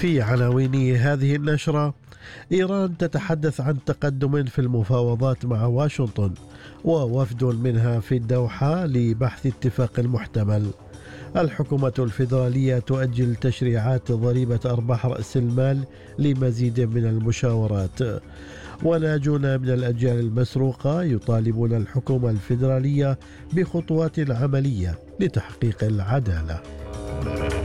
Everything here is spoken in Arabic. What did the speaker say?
في عناوين هذه النشرة: إيران تتحدث عن تقدم في المفاوضات مع واشنطن، ووفد منها في الدوحة لبحث اتفاق محتمل. الحكومة الفيدرالية تؤجل تشريعات ضريبة أرباح رأس المال لمزيد من المشاورات. وناجون من الأجيال المسروقة يطالبون الحكومة الفيدرالية بخطوات عملية لتحقيق العدالة.